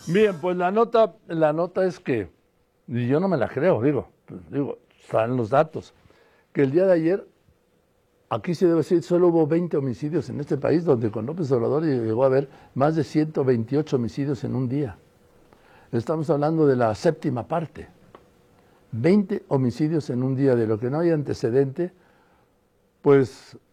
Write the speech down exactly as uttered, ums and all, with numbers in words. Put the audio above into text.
Bien, pues la nota, la nota es que, y yo no me la creo, digo, pues, digo, están los datos, que el día de ayer, aquí se debe decir, solo hubo veinte homicidios en este país, donde con López Obrador llegó a haber más de ciento veintiocho homicidios en un día. Estamos hablando de la séptima parte. veinte homicidios en un día, de lo que no hay antecedente, pues